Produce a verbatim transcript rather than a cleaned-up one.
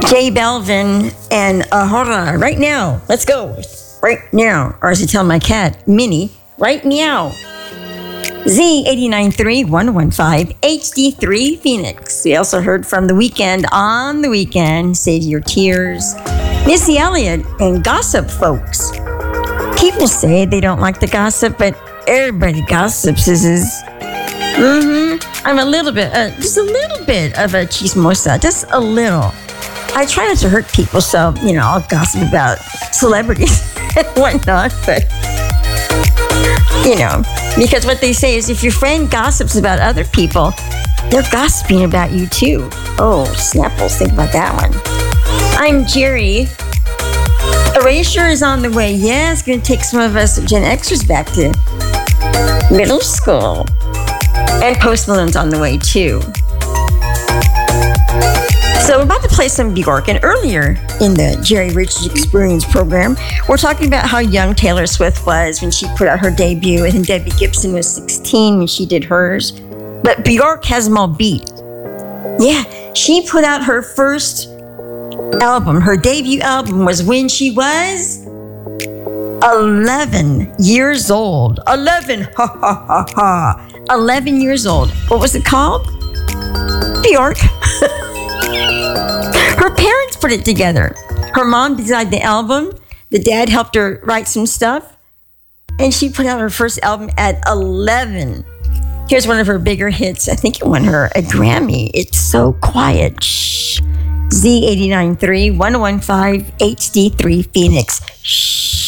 Jay Belvin and Ahora, right now. Let's go. Right now. Or as I tell my cat, Minnie, right meow. Z eight nine three one one five H D three Phoenix. We also heard from The Weeknd on The Weeknd, Save Your Tears. Missy Elliott and Gossip Folks. People say they don't like the gossip, but everybody gossips. This is. Mm-hmm. I'm a little bit, uh, just a little bit of a chismosa, just a little. I try not to hurt people, so, you know, I'll gossip about celebrities and whatnot, but, you know, because what they say is if your friend gossips about other people, they're gossiping about you too. Oh, Snapples, think about that one. I'm Jerry. Erasure is on the way. Yeah, it's going to take some of us Gen Xers back to middle school. And Post Malone's on the way too. So we're about to play some Bjork, and earlier in the Jerry Richards Experience program, we're talking about how young Taylor Swift was when she put out her debut. I think Debbie Gibson was sixteen when she did hers. But Bjork has them all beat. Yeah, she put out her first album. Her debut album was when she was eleven years old. eleven, ha ha ha ha. eleven years old. What was it called? Bjork. Her parents put it together. Her mom designed the album. The dad helped her write some stuff. And she put out her first album at eleven. Here's one of her bigger hits. I think it won her a Grammy. It's So Quiet. Shh. Z eight nine three one one five H D three Phoenix. Shh.